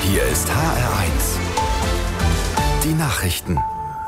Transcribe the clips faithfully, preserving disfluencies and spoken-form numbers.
Hier ist H R eins. Die Nachrichten.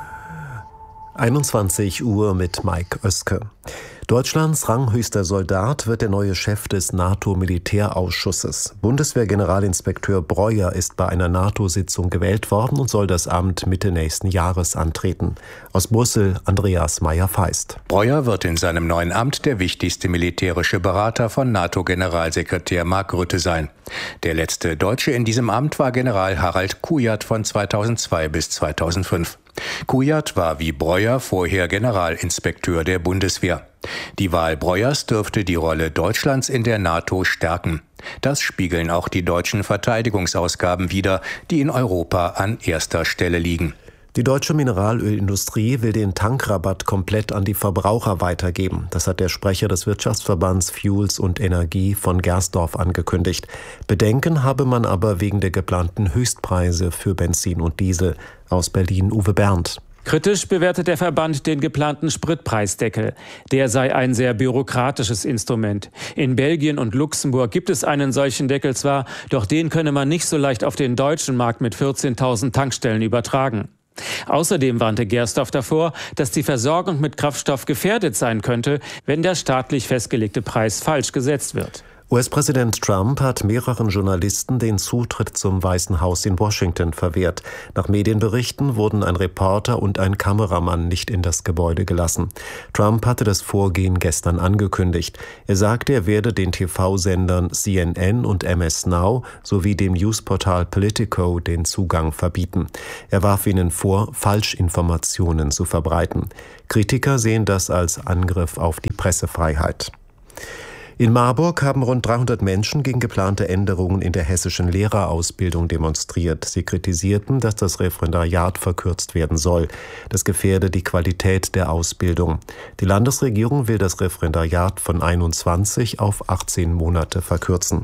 einundzwanzig Uhr mit Mike Oeske. Deutschlands ranghöchster Soldat wird der neue Chef des NATO-Militärausschusses. Bundeswehr-Generalinspekteur Breuer ist bei einer NATO-Sitzung gewählt worden und soll das Amt Mitte nächsten Jahres antreten. Aus Brüssel Andreas Meyer-Feist. Breuer wird in seinem neuen Amt der wichtigste militärische Berater von NATO-Generalsekretär Mark Rutte sein. Der letzte Deutsche in diesem Amt war General Harald Kujat von zweitausendzwei bis zweitausendfünf. Kujat war wie Breuer vorher Generalinspekteur der Bundeswehr. Die Wahl Breuers dürfte die Rolle Deutschlands in der NATO stärken. Das spiegeln auch die deutschen Verteidigungsausgaben wider, die in Europa an erster Stelle liegen. Die deutsche Mineralölindustrie will den Tankrabatt komplett an die Verbraucher weitergeben. Das hat der Sprecher des Wirtschaftsverbands Fuels und Energie von Gersdorf angekündigt. Bedenken habe man aber wegen der geplanten Höchstpreise für Benzin und Diesel. Aus Berlin Uwe Berndt. Kritisch bewertet der Verband den geplanten Spritpreisdeckel. Der sei ein sehr bürokratisches Instrument. In Belgien und Luxemburg gibt es einen solchen Deckel zwar, doch den könne man nicht so leicht auf den deutschen Markt mit vierzehntausend Tankstellen übertragen. Außerdem warnte Gersdorf davor, dass die Versorgung mit Kraftstoff gefährdet sein könnte, wenn der staatlich festgelegte Preis falsch gesetzt wird. U S-Präsident Trump hat mehreren Journalisten den Zutritt zum Weißen Haus in Washington verwehrt. Nach Medienberichten wurden ein Reporter und ein Kameramann nicht in das Gebäude gelassen. Trump hatte das Vorgehen gestern angekündigt. Er sagte, er werde den T V-Sendern C N N und M S Now sowie dem Newsportal Politico den Zugang verbieten. Er warf ihnen vor, Falschinformationen zu verbreiten. Kritiker sehen das als Angriff auf die Pressefreiheit. In Marburg haben rund dreihundert Menschen gegen geplante Änderungen in der hessischen Lehrerausbildung demonstriert. Sie kritisierten, dass das Referendariat verkürzt werden soll. Das gefährde die Qualität der Ausbildung. Die Landesregierung will das Referendariat von einundzwanzig auf achtzehn Monate verkürzen.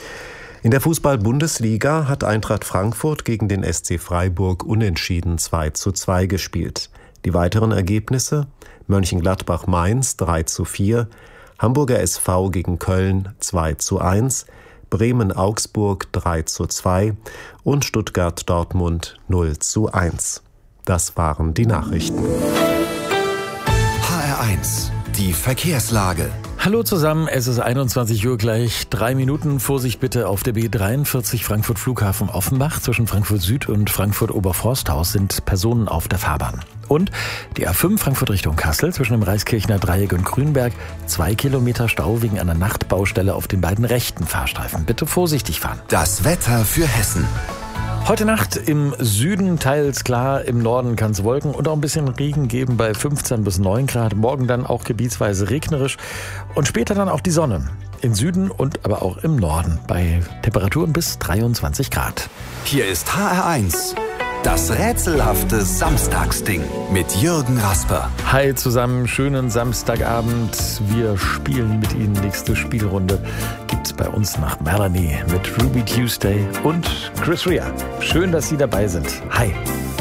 In der Fußball-Bundesliga hat Eintracht Frankfurt gegen den S C Freiburg unentschieden zwei zu zwei gespielt. Die weiteren Ergebnisse: Mönchengladbach-Mainz drei zu vier, Hamburger S V gegen Köln zwei zu eins, Bremen-Augsburg drei zu zwei und Stuttgart-Dortmund null zu eins. Das waren die Nachrichten. H R eins, die Verkehrslage. Hallo zusammen, es ist einundzwanzig Uhr gleich drei Minuten. Vorsicht bitte auf der B dreiundvierzig Frankfurt Flughafen Offenbach. Zwischen Frankfurt Süd und Frankfurt Oberforsthaus sind Personen auf der Fahrbahn. Und die A fünf Frankfurt Richtung Kassel zwischen dem Reiskirchner Dreieck und Grünberg. Zwei Kilometer Stau wegen einer Nachtbaustelle auf den beiden rechten Fahrstreifen. Bitte vorsichtig fahren. Das Wetter für Hessen. Heute Nacht im Süden teils klar, im Norden kann es Wolken und auch ein bisschen Regen geben bei fünfzehn bis neun Grad. Morgen dann auch gebietsweise regnerisch und später dann auch die Sonne. Im Süden und aber auch im Norden bei Temperaturen bis dreiundzwanzig Grad. Hier ist H R eins. Das rätselhafte Samstagsding mit Jürgen Rasper. Hi zusammen, schönen Samstagabend. Wir spielen mit Ihnen. Nächste Spielrunde gibt's bei uns nach Melanie mit Ruby Tuesday und Chris Rea. Schön, dass Sie dabei sind. Hi.